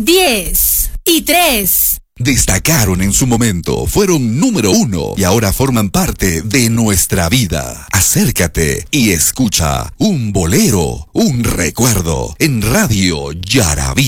10 y 3. Destacaron en su momento, fueron número 1 y ahora forman parte de nuestra vida. Acércate y escucha un bolero, un recuerdo en Radio Yarabí.